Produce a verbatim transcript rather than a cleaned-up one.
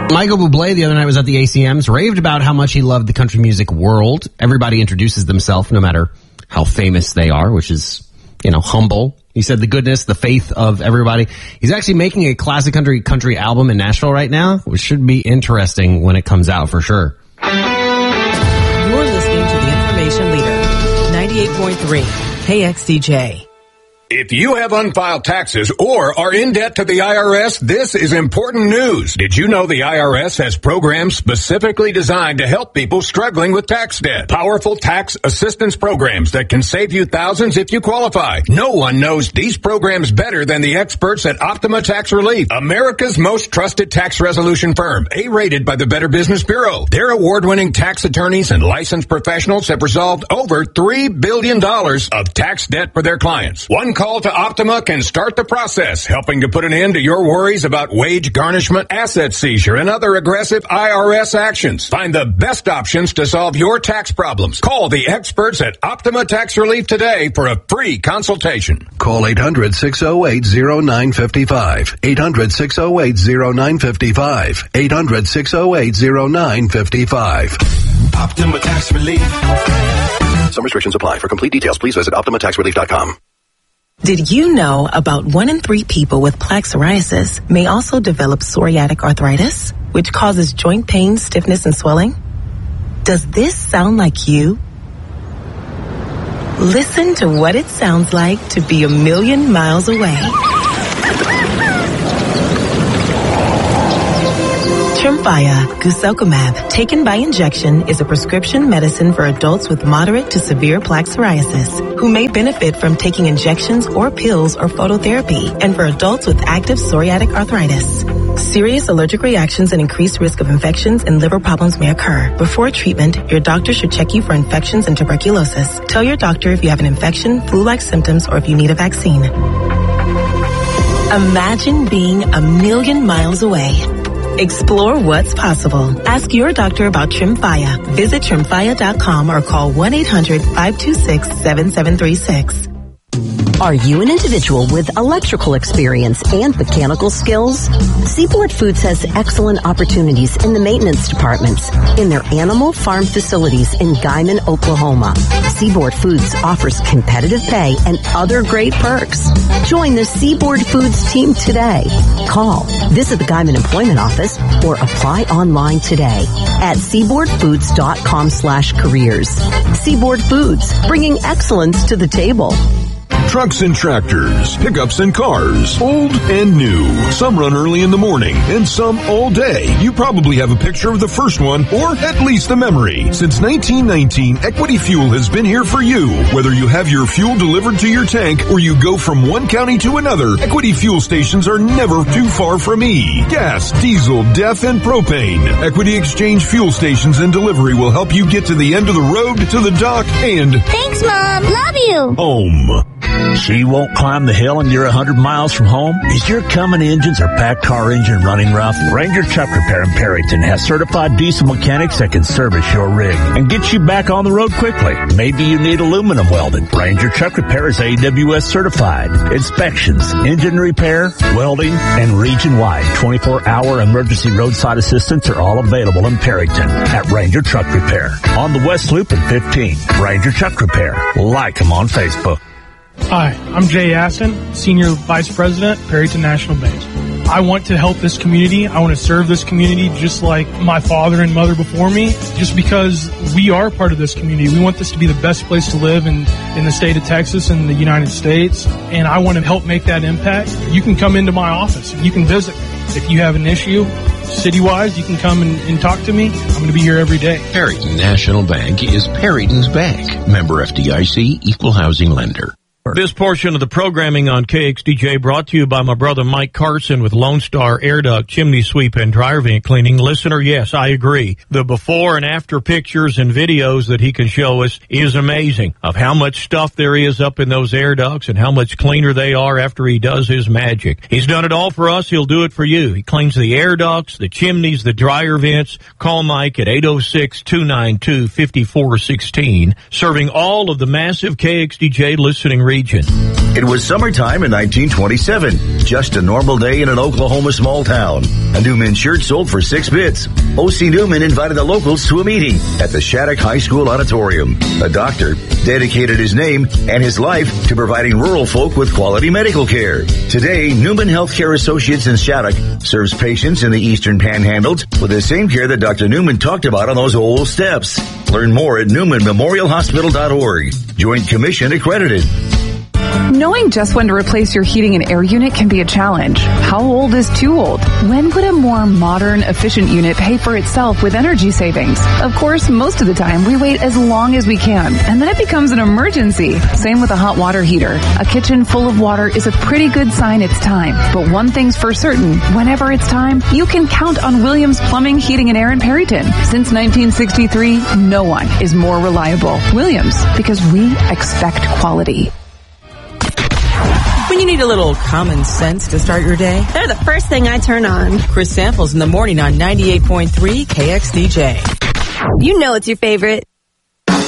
Michael Bublé the other night was at the A C Ms, raved about how much he loved the country music world. Everybody introduces themselves no matter how famous they are, which is, you know, humble. He said the goodness, the faith of everybody. He's actually making a classic country country album in Nashville right now, which should be interesting when it comes out for sure. You're listening to the Information Leader, ninety-eight point three K X D J. If you have unfiled taxes or are in debt to the I R S, this is important news. Did you know the I R S has programs specifically designed to help people struggling with tax debt? Powerful tax assistance programs that can save you thousands if you qualify. No one knows these programs better than the experts at Optima Tax Relief, America's most trusted tax resolution firm, A-rated by the Better Business Bureau. Their award-winning tax attorneys and licensed professionals have resolved over three billion dollars of tax debt for their clients. One call to Optima can start the process, helping to put an end to your worries about wage garnishment, asset seizure, and other aggressive I R S actions. Find the best options to solve your tax problems. Call the experts at Optima Tax Relief today for a free consultation. Call eight hundred, six oh eight, oh nine five five. eight hundred, six oh eight, oh nine five five. eight hundred, six oh eight, oh nine five five. Optima Tax Relief. Some restrictions apply. For complete details, please visit optima tax relief dot com. Did you know about one in three people with plaque psoriasis may also develop psoriatic arthritis, which causes joint pain, stiffness, and swelling? Does this sound like you? Listen to what it sounds like to be a million miles away. Tremfya guselkumab, taken by injection, is a prescription medicine for adults with moderate to severe plaque psoriasis who may benefit from taking injections or pills or phototherapy, and for adults with active psoriatic arthritis. Serious allergic reactions and increased risk of infections and liver problems may occur. Before treatment, your doctor should check you for infections and tuberculosis. Tell your doctor if you have an infection, flu-like symptoms, or if you need a vaccine. Imagine being a million miles away. Explore what's possible. Ask your doctor about Tremfya. Visit tremfya dot com or call one eight hundred, five two six, seven seven three six. Are you an individual with electrical experience and mechanical skills? Seaboard Foods has excellent opportunities in the maintenance departments in their animal farm facilities in Guymon, Oklahoma. Seaboard Foods offers competitive pay and other great perks. Join the Seaboard Foods team today. Call, visit the Guymon Employment Office, or apply online today at seaboard foods dot com slash careers. Seaboard Foods, bringing excellence to the table. Trucks and tractors, pickups and cars, old and new. Some run early in the morning and some all day. You probably have a picture of the first one or at least a memory. Since nineteen nineteen, Equity Fuel has been here for you. Whether you have your fuel delivered to your tank or you go from one county to another, Equity Fuel stations are never too far from E. Gas, diesel, D E F, and propane. Equity Exchange fuel stations and delivery will help you get to the end of the road, to the dock, and... Thanks, Mom. Love you. Home. So you won't climb the hill and you're one hundred miles from home? Is your Cummins engines or packed car engine running rough? Ranger Truck Repair in Perryton has certified diesel mechanics that can service your rig and get you back on the road quickly. Maybe you need aluminum welded. Ranger Truck Repair is A W S certified. Inspections, engine repair, welding, and region-wide twenty-four hour emergency roadside assistance are all available in Perryton at Ranger Truck Repair. On the West Loop in fifteen, Ranger Truck Repair. Like them on Facebook. Hi, I'm Jay Assen, Senior Vice President, Perryton National Bank. I want to help this community. I want to serve this community just like my father and mother before me, just because we are part of this community. We want this to be the best place to live in, in the state of Texas and the United States, and I want to help make that impact. You can come into my office. You can visit me. If you have an issue, city-wise, you can come and, and talk to me. I'm going to be here every day. Perryton National Bank is Perryton's bank. Member F D I C, equal housing lender. This portion of the programming on K X D J brought to you by my brother Mike Carson with Lone Star Air Duct, Chimney Sweep, and Dryer Vent Cleaning. Listener, yes, I agree. The before and after pictures and videos that he can show us is amazing of how much stuff there is up in those air ducts and how much cleaner they are after he does his magic. He's done it all for us. He'll do it for you. He cleans the air ducts, the chimneys, the dryer vents. Call Mike at eight oh six, two nine two, five four one six, serving all of the massive K X D J listening region. It was summertime in nineteen twenty-seven. Just a normal day in an Oklahoma small town. A Newman shirt sold for six bits. O C Newman invited the locals to a meeting at the Shattuck High School auditorium. A doctor dedicated his name and his life to providing rural folk with quality medical care. Today, Newman Healthcare Associates in Shattuck serves patients in the Eastern Panhandles with the same care that Doctor Newman talked about on those old steps. Learn more at newman memorial hospital dot org. Joint Commission accredited. Knowing just when to replace your heating and air unit can be a challenge. How old is too old? When would a more modern, efficient unit pay for itself with energy savings? Of course, most of the time we wait as long as we can, and then it becomes an emergency. Same with a hot water heater. A kitchen full of water is a pretty good sign it's time. But one thing's for certain, whenever it's time, you can count on Williams Plumbing, Heating and Air in Perryton. Since nineteen sixty-three, no one is more reliable. Williams, because we expect quality. When you need a little common sense to start your day, they're the first thing I turn on. Chris Samples in the morning on ninety-eight point three K X D J. You know it's your favorite.